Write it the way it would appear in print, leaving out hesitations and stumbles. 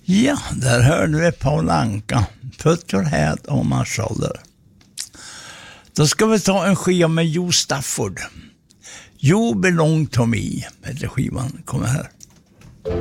Ja, där hörde vi Paul Anka. Put your head on my shoulder. Då ska vi ta en skiva med Joe Stafford. You belong to me. Heter skivan. Kommer här.